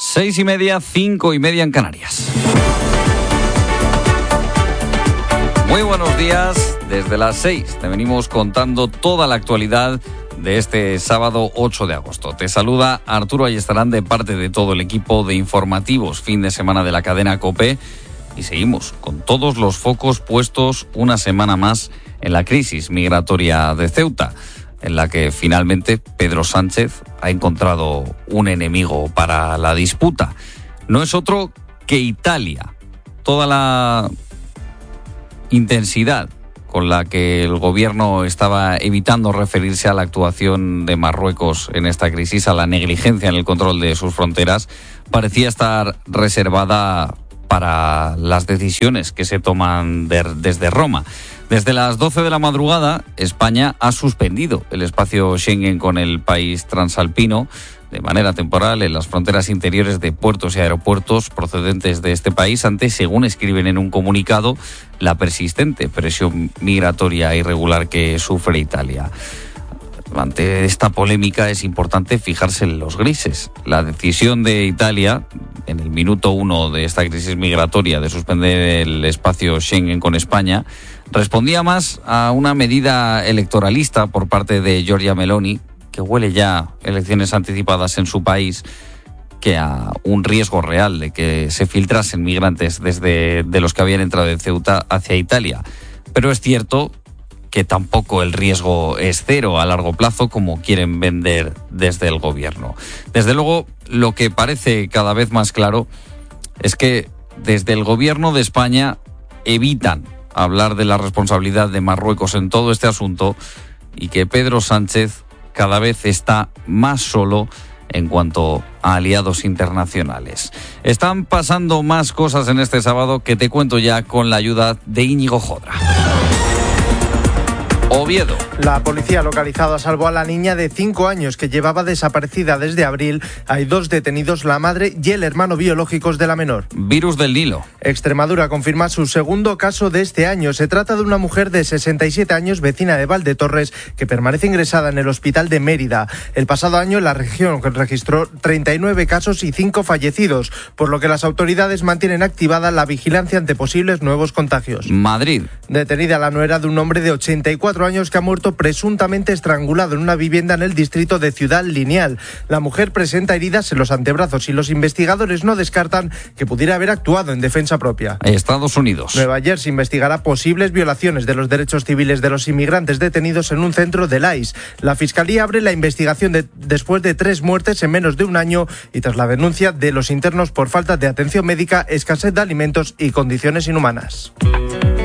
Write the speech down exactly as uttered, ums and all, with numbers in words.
Seis y media, cinco y media en Canarias. Muy buenos días. Desde las seis te venimos contando toda la actualidad de este sábado ocho de agosto. Te saluda Arturo Ayestarán de parte de todo el equipo de informativos fin de semana de la cadena COPE y seguimos con todos los focos puestos una semana más en la crisis migratoria de Ceuta, en la que finalmente Pedro Sánchez ha encontrado un enemigo para la disputa. No es otro que Italia. Toda la intensidad con la que el gobierno estaba evitando referirse a la actuación de Marruecos en esta crisis, a la negligencia en el control de sus fronteras, parecía estar reservada para las decisiones que se toman de, desde Roma. Desde las doce de la madrugada, España ha suspendido el espacio Schengen con el país transalpino de manera temporal en las fronteras interiores de puertos y aeropuertos procedentes de este país ante, según escriben en un comunicado, la persistente presión migratoria irregular que sufre Italia. Ante esta polémica es importante fijarse en los grises. La decisión de Italia, en el minuto uno de esta crisis migratoria, de suspender el espacio Schengen con España, respondía más a una medida electoralista por parte de Giorgia Meloni, que huele ya elecciones anticipadas en su país, que a un riesgo real de que se filtrasen migrantes desde de los que habían entrado de Ceuta hacia Italia. Pero es cierto que tampoco el riesgo es cero a largo plazo, como quieren vender desde el gobierno. Desde luego, lo que parece cada vez más claro es que desde el gobierno de España evitan hablar de la responsabilidad de Marruecos en todo este asunto y que Pedro Sánchez cada vez está más solo en cuanto a aliados internacionales. Están pasando más cosas en este sábado que te cuento ya con la ayuda de Íñigo Jodra. Oviedo. La policía ha localizado a salvo a la niña de cinco años que llevaba desaparecida desde abril. Hay dos detenidos, la madre y el hermano biológicos de la menor. Virus del Nilo. Extremadura confirma su segundo caso de este año. Se trata de una mujer de sesenta y siete años, vecina de Valdetorres, que permanece ingresada en el hospital de Mérida. El pasado año la región registró treinta y nueve casos y cinco fallecidos, por lo que las autoridades mantienen activada la vigilancia ante posibles nuevos contagios. Madrid. Detenida la nuera de un hombre de ochenta y cuatro años que ha muerto presuntamente estrangulado en una vivienda en el distrito de Ciudad Lineal. La mujer presenta heridas en los antebrazos y los investigadores no descartan que pudiera haber actuado en defensa propia. Estados Unidos. Nueva Jersey investigará posibles violaciones de los derechos civiles de los inmigrantes detenidos en un centro del I C E. La Fiscalía abre la investigación de, después de tres muertes en menos de un año y tras la denuncia de los internos por falta de atención médica, escasez de alimentos y condiciones inhumanas.